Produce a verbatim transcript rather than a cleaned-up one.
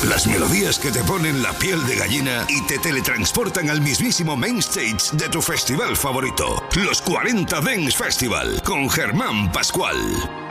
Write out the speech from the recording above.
Las melodías que te ponen la piel de gallina y te teletransportan al mismísimo main stage de tu festival favorito. Los cuarenta Dance Festival con Germán Pascual.